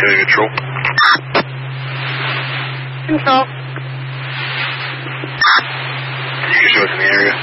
Control. Control. You can show us in the area.